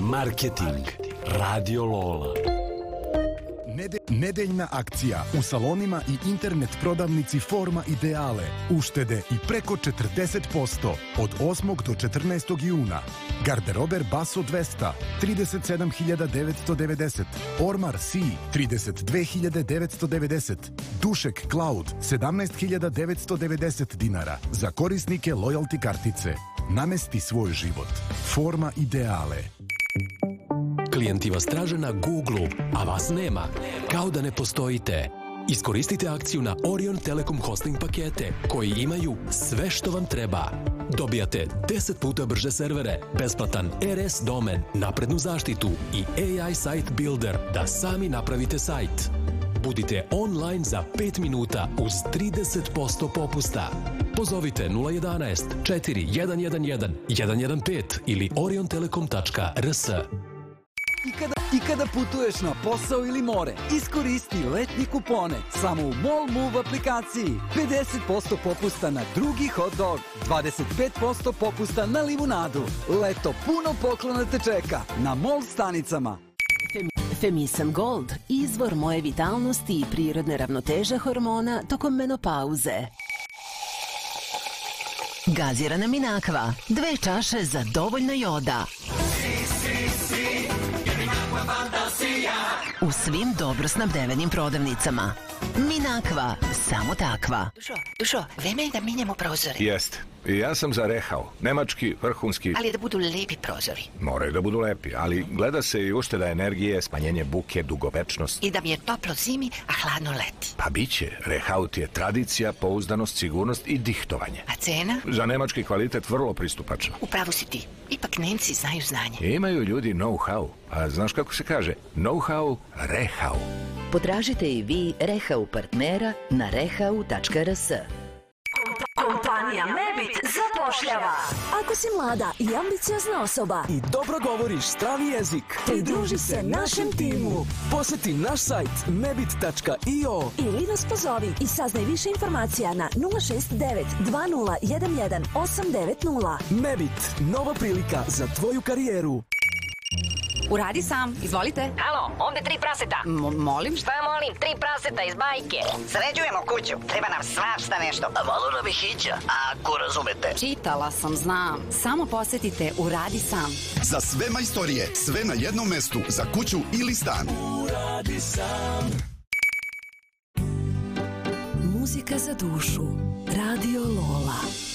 Marketing. Radio Lola. Nedeljna akcija u salonima i internet prodavnici Forma Ideale. Uštede i preko 40% od 8. do 14. juna. Garderober Basso 200, 37.990. Ormar C, 32.990. Dušek Cloud, 17.990 dinara. Za korisnike loyalty kartice. Namesti svoj život. Forma Ideale. Klijenti vas traže na Google, a vas nema. Kao da ne postojite. Iskoristite akciju na Orion Telekom hosting pakete, koji imaju sve što vam treba. Dobijate 10 puta brže servere, besplatan RS domen, naprednu zaštitu i AI Site Builder da sami napravite sajt. Budite online za 5 minuta uz 30% popusta. Pozovite 011 4111 115 ili oriontelekom.rs. I kada putuješ na posao ili more, iskoristi letnji kupone samo u MOL Move aplikaciji. 50% popusta na drugi hot dog, 25% popusta na limunadu. Leto puno poklona te čeka na MOL stanicama. Femisan Gold, izvor moje vitalnosti i prirodne ravnoteže hormona tokom menopauze. Gazirana Minakva, 2 čaše za dovoljno joda. U svim dobro snabdevenim prodavnicama. Minakva, samo takva. Dušo, vreme je da minjamo prozore. Jeste. I ja sam za Rehau. Nemački, vrhunski. Ali da budu lepi prozori. Moraju da budu lepi, ali gleda se i ušteda energije, smanjenje buke, dugovečnost. I da mi je toplo zimi, a hladno leti. Pa biće. Rehau ti je tradicija, pouzdanost, sigurnost i dihtovanje. A cena? Za nemački kvalitet vrlo pristupačno. Upravo si ti. Ipak Nemci znaju znanje. Imaju ljudi know-how. A znaš kako se kaže? Know-how, Rehau. Potražite i vi Rehau partnera na rehau.rs. Kompanija Mebit zapošljava. Ako si mlada i ambiciozna osoba i dobro govoriš strani jezik, pridruži se našem timu. Poseti naš sajt mebit.io ili nas pozovi i saznaj više informacija na 069 2011 890. Mebit, nova prilika za tvoju karijeru. Uradi sam, izvolite. Halo, ovde 3 praseta. Molim? Šta molim? 3 praseta iz bajke. Sređujemo kuću, treba nam svašta nešto. A malo nam je hića, ako razumete. Čitala sam, znam. Samo posetite Uradi sam. Za sve majstorije, sve na jednom mestu, za kuću ili stan. Uradi sam. Muzika za dušu. Radio Lola.